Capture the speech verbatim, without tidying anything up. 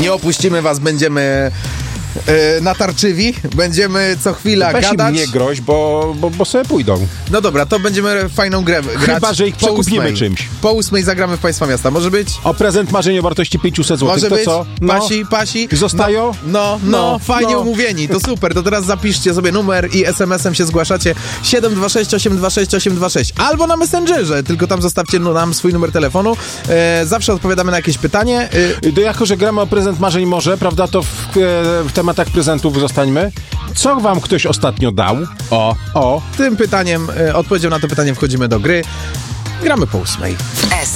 Nie opuścimy was, będziemy yy, natarczywi, będziemy co chwila Weź gadać. im nie groź, bo, bo, bo sobie pójdą. No dobra, to będziemy fajną grę grać. Chyba, że ich po przekupimy ósmej. czymś. Po ósmej zagramy w Państwa Miasta. Może być? O prezent marzeń o wartości pięćset złotych. Może to być? co? No. Pasi, pasi? Zostają? No, no, no, No, fajnie no. umówieni, to super. To teraz zapiszcie sobie numer i es em esem się zgłaszacie siedem dwa sześć osiem dwa sześć osiem dwa sześć albo na Messengerze, tylko tam zostawcie no, nam swój numer telefonu. E, zawsze odpowiadamy na jakieś pytanie. E, To jako, że gramy o prezent marzeń może, prawda, to w, w tematach prezentów zostańmy. Co wam ktoś ostatnio dał? o, O. tym pytaniem, e, odpowiedzią na to pytanie wchodzimy do gry. Gramy po ósmej.